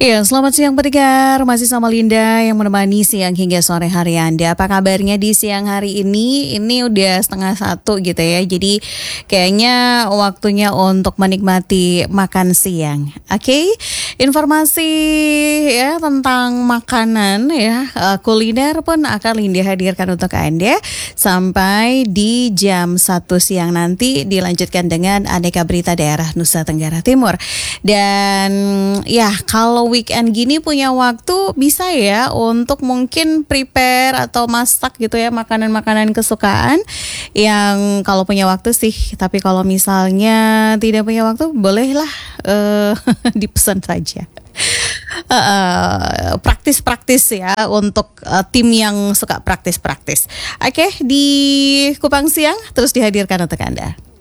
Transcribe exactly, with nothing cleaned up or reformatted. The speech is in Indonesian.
Iya, selamat siang pendengar. Masih sama Linda yang menemani siang hingga sore hari Anda. Apa kabarnya di siang hari ini? Ini udah setengah satu gitu ya. Jadi kayaknya waktunya untuk menikmati makan siang. Oke, informasi ya tentang makanan ya, uh, kuliner pun akan Linda hadirkan untuk Anda sampai di jam satu siang nanti, dilanjutkan dengan aneka berita daerah Nusa Tenggara Timur. Dan ya kalau weekend gini punya waktu, bisa ya untuk mungkin prepare atau masak gitu ya makanan-makanan kesukaan yang kalau punya waktu sih. Tapi kalau misalnya tidak punya waktu, bolehlah uh, dipesan saja. Uh, praktis-praktis ya untuk uh, tim yang suka praktis-praktis. Oke, di Kupang Siang terus dihadirkan untuk Anda.